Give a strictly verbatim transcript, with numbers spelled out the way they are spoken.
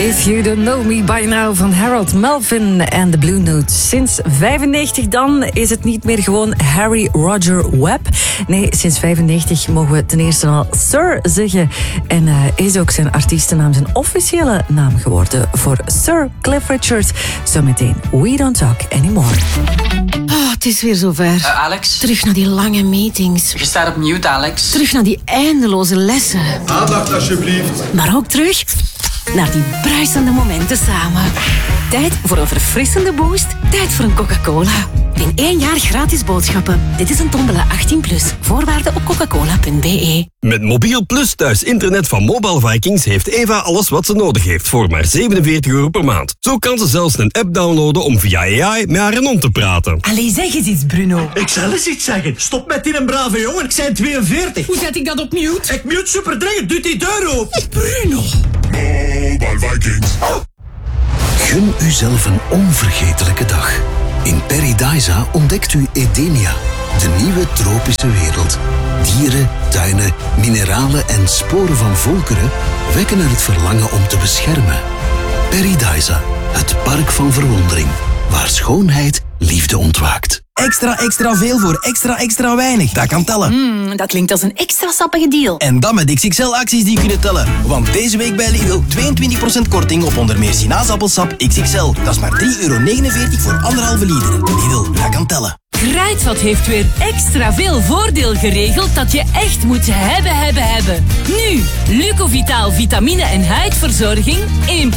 If You Don't Know Me By Now van Harold Melvin en de Blue Notes. Sinds vijfennegentig dan is het niet meer gewoon Harry Roger Webb. Nee, sinds vijfennegentig mogen we ten eerste al Sir zeggen. En uh, is ook zijn artiestennaam zijn officiële naam geworden voor Sir Cliff Richard. Zometeen We Don't Talk Anymore. Oh, het is weer zover. Uh, Alex? Terug naar die lange meetings. Je staat op mute, Alex. Terug naar die eindeloze lessen. Aandacht, alsjeblieft. Maar ook terug naar die bruisende momenten samen. Tijd voor een verfrissende boost. Tijd voor een Coca-Cola. In één jaar gratis boodschappen. Dit is een tombola achttien plus. Voorwaarden op coca-cola punt b e. Met Mobiel Plus thuis internet van Mobile Vikings heeft Eva alles wat ze nodig heeft voor maar zevenenveertig euro per maand. Zo kan ze zelfs een app downloaden om via A I met haar hond te praten. Allee, zeg eens iets, Bruno. Ik zal eens iets zeggen. Stop met die een brave jongen, ik zijn tweeënveertig. Hoe zet ik dat op mute? Ik mute super dringend, doet die deur open. Bruno. Mobile Vikings. Gun uzelf een onvergetelijke dag. In Paradisa ontdekt u Edenia, de nieuwe tropische wereld. Dieren, tuinen, mineralen en sporen van volkeren wekken er het verlangen om te beschermen. Paradisa, het park van verwondering, waar schoonheid liefde ontwaakt. Extra, extra veel voor extra, extra weinig. Dat kan tellen. Mm, dat klinkt als een extra sappige deal. En dan met X X L-acties die kunnen tellen. Want deze week bij Lidl tweeëntwintig procent korting op onder meer sinaasappelsap X X L. Dat is maar drie euro negenenveertig voor anderhalve liter. Lidl, dat kan tellen. Kruidvat heeft weer extra veel voordeel geregeld dat je echt moet hebben, hebben, hebben. Nu, Lucovitaal vitamine en huidverzorging één